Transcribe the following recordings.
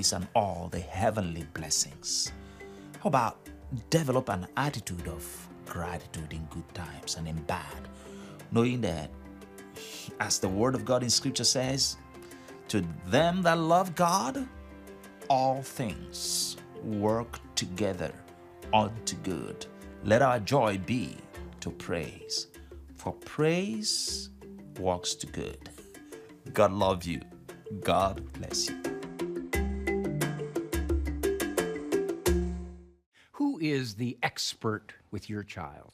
grace and all the heavenly blessings. How about develop an attitude of gratitude in good times and in bad, knowing that, as the word of God in Scripture says, to them that love God, all things work together unto good. Let our joy be to praise, for praise works to good. God love you. God bless you. Who is the expert with your child?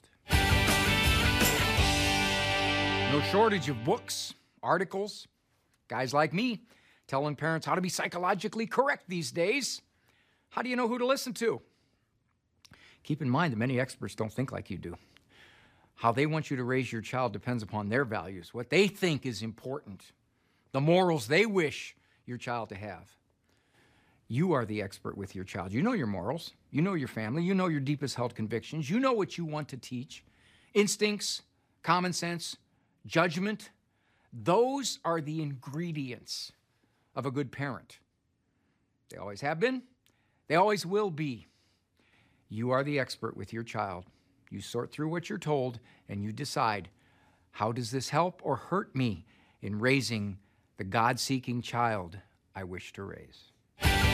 No shortage of books, articles, guys like me telling parents how to be psychologically correct these days. How do you know who to listen to? Keep in mind that many experts don't think like you do. How they want you to raise your child depends upon their values, what they think is important, the morals they wish your child to have. You are the expert with your child. You know your morals. You know your family. You know your deepest held convictions. You know what you want to teach. Instincts, common sense, judgment. Those are the ingredients of a good parent. They always have been. They always will be. You are the expert with your child. You sort through what you're told and you decide, how does this help or hurt me in raising the God-seeking child I wish to raise?